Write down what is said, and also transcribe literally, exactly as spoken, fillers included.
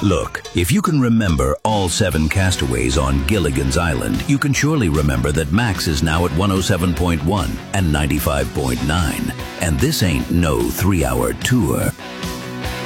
Look, if you can remember all seven castaways on Gilligan's Island, you can surely remember that Max is now at one oh seven point one and ninety-five point nine. And this ain't no three-hour tour.